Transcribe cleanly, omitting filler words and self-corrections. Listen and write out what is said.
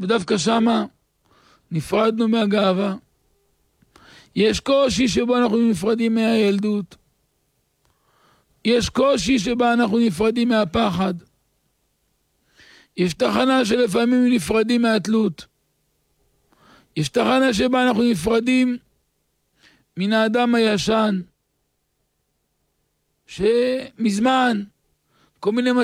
ודווקא שמה נפרדנו מהגאווה. יש קושי שבו אנחנו נפרדים מהילדות. יש קושי שבה אנחנו נפרדים מהפחד. יש תחנה שלפעמים נפרדים מהתלות. יש תחנה שבה אנחנו נפרדים מן האדם הישן, שמזמן כל מיני